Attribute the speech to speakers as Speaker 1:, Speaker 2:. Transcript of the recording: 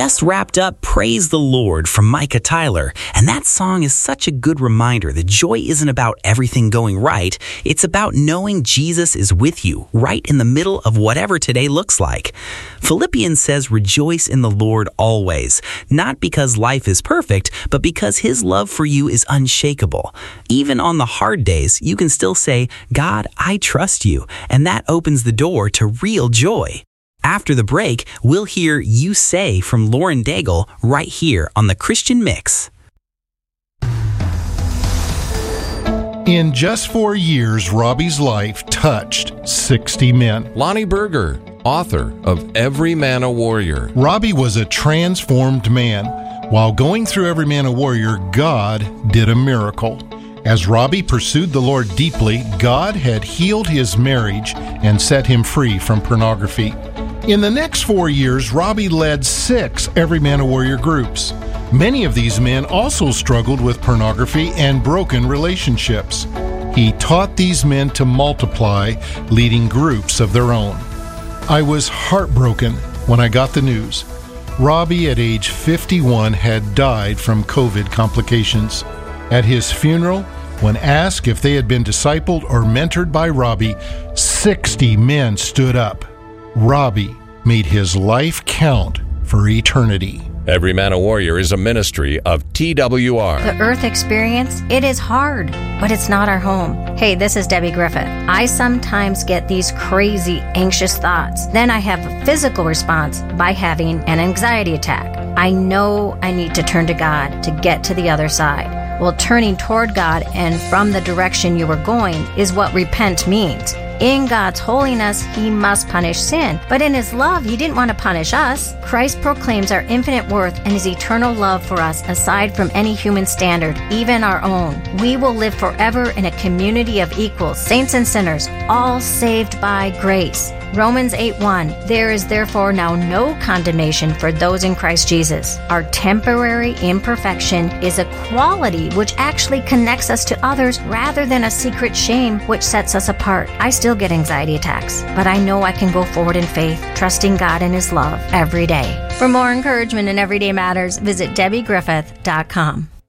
Speaker 1: Just wrapped up Praise the Lord from Micah Tyler, and that song is such a good reminder that joy isn't about everything going right. It's about knowing Jesus is with you right in the middle of whatever today looks like. Philippians says, rejoice in the Lord always, not because life is perfect, but because his love for you is unshakable. Even on the hard days, you can still say, God, I trust you, and that opens the door to real joy. After the break, we'll hear You Say from Lauren Daigle right here on The Christian Mix.
Speaker 2: In just 4 years, Robbie's life touched 60 men.
Speaker 3: Lonnie Berger, author of Every Man a Warrior.
Speaker 2: Robbie was a transformed man. While going through Every Man a Warrior, God did a miracle. As Robbie pursued the Lord deeply, God had healed his marriage and set him free from pornography. In the next 4 years, Robbie led 6 Every Man a Warrior groups. Many of these men also struggled with pornography and broken relationships. He taught these men to multiply, leading groups of their own. I was heartbroken when I got the news. Robbie, at age 51, had died from COVID complications. At his funeral, when asked if they had been discipled or mentored by Robbie, 60 men stood up. Robbie made his life count for eternity.
Speaker 3: Every Man a Warrior is a ministry of TWR.
Speaker 4: The Earth experience, it is hard, but it's not our home. Hey, this is Debbie Griffith. I sometimes get these crazy, anxious thoughts. Then I have a physical response by having an anxiety attack. I know I need to turn to God to get to the other side. Well, turning toward God and from the direction you were going is what repent means. In God's holiness, he must punish sin. But in his love, he didn't want to punish us. Christ proclaims our infinite worth and his eternal love for us aside from any human standard, even our own. We will live forever in a community of equals, saints and sinners, all saved by grace. Romans 8:1, there is therefore now no condemnation for those in Christ Jesus. Our temporary imperfection is a quality which actually connects us to others rather than a secret shame which sets us apart. I still get anxiety attacks, but I know I can go forward in faith, trusting God and his love every day. For more encouragement in Everyday Matters, visit DebbieGriffith.com.